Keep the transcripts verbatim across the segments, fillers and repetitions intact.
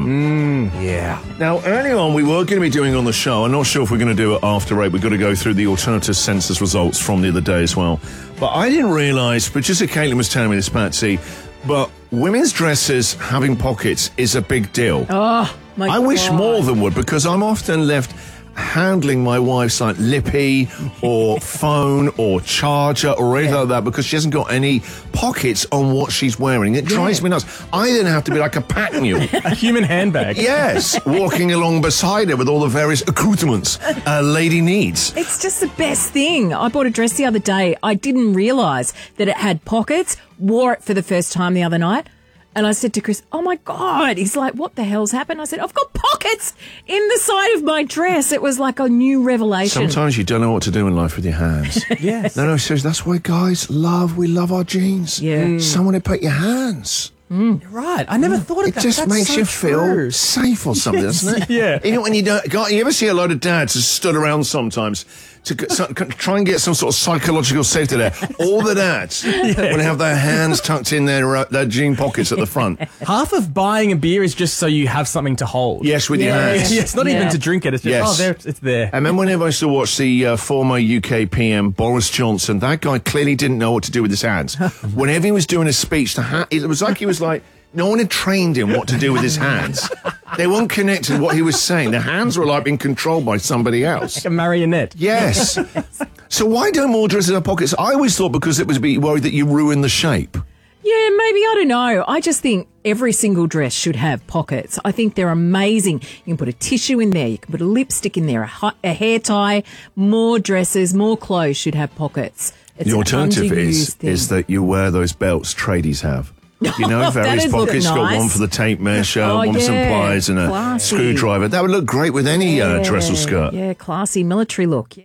Mm, yeah. Now, earlier on, we were going to be doing on the show, I'm not sure if we're going to do it after eight, we've got to go through the alternative census results from the other day as well. But I didn't realise, producer Caitlin was telling me this, Patsy, but women's dresses having pockets is a big deal. Oh, my I God. wish more of them would, because I'm often left handling my wife's like lippy or phone or charger or anything Yeah. like that because she hasn't got any pockets on what she's wearing. It drives Yeah. me nuts. I then have to be like a pack mule. A human handbag. Yes, walking along beside her with all the various accoutrements a lady needs. It's just the best thing. I bought a dress the other day. I didn't realise that it had pockets, wore it for the first time the other night. And I said to Chris, oh, my God. He's like, what the hell's happened? I said, I've got pockets in the side of my dress. It was like a new revelation. Sometimes you don't know what to do in life with your hands. Yes. No, no, seriously, that's why guys love, we love our jeans. Yeah. Mm. Someone to put your hands. Right. I never thought of It that. just That's makes so you true. feel safe or something, Yes, doesn't it? yeah. You know, when you don't, God, you ever see a load of dads who stood around sometimes to get some, try and get some sort of psychological safety there. All the dads want to have their hands tucked in their, uh, their jean pockets at the front. Half of buying a beer is just so you have something to hold. Yes, with your Yeah. hands. Yes, not Yeah. even to drink it. It's just, Yes. oh, there, it's there. I remember whenever I used to watch the uh, former U K P M, Boris Johnson, that guy clearly didn't know what to do with his hands. Whenever he was doing a speech, the ha- it was like he was like, no one had trained him what to do with his hands. They weren't connected to what he was saying. The hands were like being controlled by somebody else. Like a marionette. Yes. So why don't more dresses have pockets? I always thought because it was be worried that you ruin the shape. Yeah, maybe. I don't know. I just think every single dress should have pockets. I think they're amazing. You can put a tissue in there. You can put a lipstick in there, a, hi- a hair tie. More dresses, more clothes should have pockets. It's The an alternative underused is thing. is that you wear those belts tradies have. You know, various That'd look pockets. You've got nice. one for the tape measure, Oh, one for some yeah. pliers and a Classy. screwdriver. That would look great with any uh, dress or skirt. Yeah, classy military look. Yeah.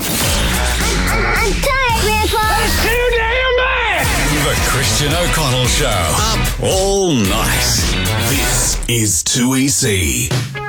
I'm tired, Grandpa. Too damn bad! The Christian O'Connell Show. Up all night. This is two E C.